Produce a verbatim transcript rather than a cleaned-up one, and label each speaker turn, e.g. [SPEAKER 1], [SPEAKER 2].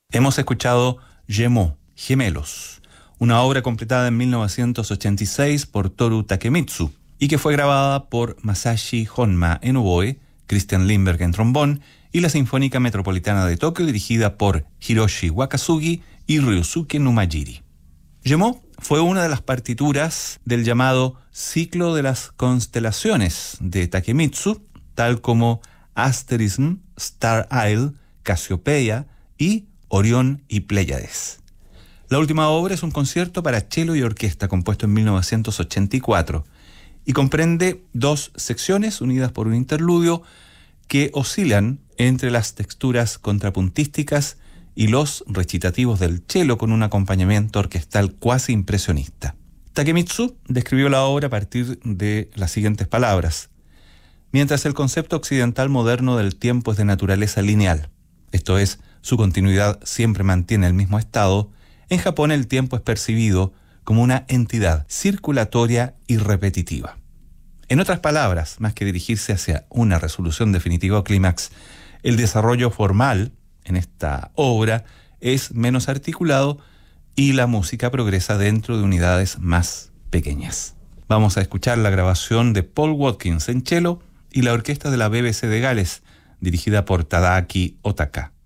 [SPEAKER 1] Hemos escuchado Gemo, Gemelos, una obra completada en mil novecientos ochenta y seis por Toru Takemitsu y que fue grabada por Masashi Honma en oboe, Christian Lindberg en trombón y la Sinfónica Metropolitana de Tokio dirigida por Hiroshi Wakasugi y Ryusuke Numajiri. Gemo fue una de las partituras del llamado Ciclo de las Constelaciones de Takemitsu, tal como Asterism, Star Isle, Casiopeia y Orión y Pléyades. La última obra es un concierto para cello y orquesta compuesto en mil novecientos ochenta y cuatro y comprende dos secciones unidas por un interludio que oscilan entre las texturas contrapuntísticas y los recitativos del cello con un acompañamiento orquestal cuasi impresionista. Takemitsu describió la obra a partir de las siguientes palabras: mientras el concepto occidental moderno del tiempo es de naturaleza lineal, esto es, su continuidad siempre mantiene el mismo estado, en Japón el tiempo es percibido como una entidad circulatoria y repetitiva. En otras palabras, más que dirigirse hacia una resolución definitiva o clímax, el desarrollo formal en esta obra es menos articulado y la música progresa dentro de unidades más pequeñas. Vamos a escuchar la grabación de Paul Watkins en cello y la orquesta de la B B C de Gales, dirigida por Tadaaki Otaka.